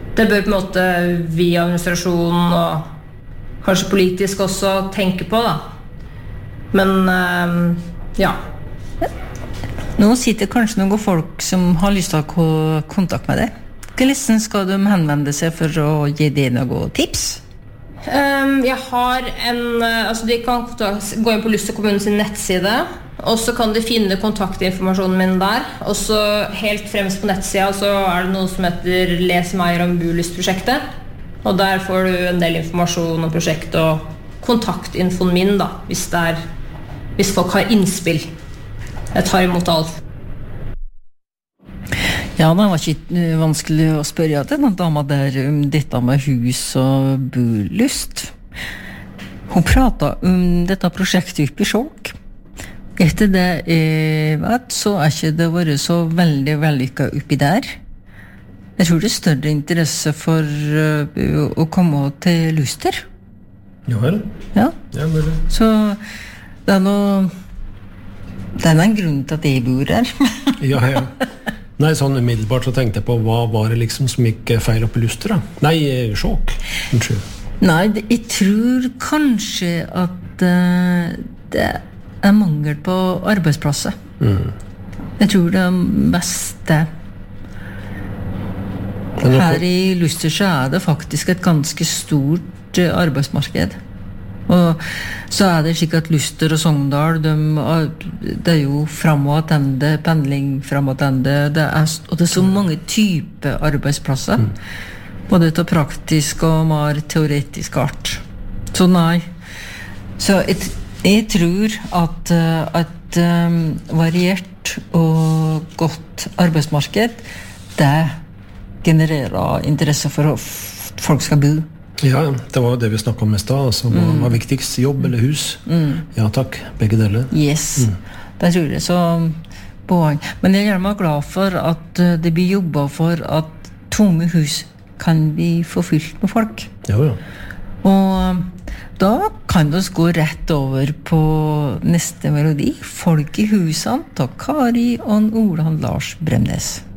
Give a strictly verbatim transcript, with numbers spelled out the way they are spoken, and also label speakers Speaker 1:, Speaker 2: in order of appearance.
Speaker 1: det bør på en måte vi administrasjonen og kanskje politisk også tenke på da. Men uh, ja.
Speaker 2: Nå sitter kanskje noen folk som har lyst til å ha kontakt med deg. Hvordan skal de henvende seg for å gi deg noen tips?
Speaker 1: Um, jeg har en, altså de kan gå inn på Luster kommunens nettside, og så kan de finne kontaktinformasjonen min der, og så helt fremst på nettsida så er det noe som heter Les mer om Bulyst-prosjektet, og der får du en del informasjon om prosjektet og kontaktinfoen min da, hvis, det er, hvis folk har innspill. Jeg tar imot alt.
Speaker 2: Ja, det var ikke vanskelig å spørre til den dama der om dette med hus og bolyst. Hun pratet om dette prosjektet oppe i Skjåk. Etter det jeg vet, så er ikke det vært så veldig vellykket oppi der. Jeg tror det er større interesse for uh, å komme til Luster.
Speaker 3: Jo vel.
Speaker 2: Ja.
Speaker 3: Ja, vel.
Speaker 2: Så det er noe... Det er en grunn til at jeg bor her.
Speaker 3: Ja, ja. Nei, sånn umiddelbart så tenkte jeg på hva var det liksom som gikk feil opp i Luster da? Nei, Skjåk. Unnskyld.
Speaker 2: Nei, det, jeg tror kanskje at uh, det er mangel på arbeidsplasser. Mm. Jeg tror det er mest det. Her i Luster så er det faktisk et ganske stort uh, arbeidsmarked. Og så er det slik at Luster og Sogndal, de, det er jo frem og attende, pendling frem og attende, det er, og det er så mange typer arbeidsplasser, mm. både til praktisk og mer teoretisk art. Så nei. Så jeg, jeg tror at et um, variert og godt arbeidsmarked, det genererer interesse for at folk skal bo.
Speaker 3: Ja, det var jo det vi snakket om mest da, altså, hva mm. var viktigst, jobb eller hus? Mm. Ja takk, begge deler.
Speaker 2: Yes, mm. det tror jeg så poeng. Men jeg er meg glad for at det blir jobbet for at tomme hus kan bli forfylt med folk.
Speaker 3: Ja, ja.
Speaker 2: Og da kan vi gå rett over på neste melodi, Folk i husene, til Kari og Olan Lars Bremnes.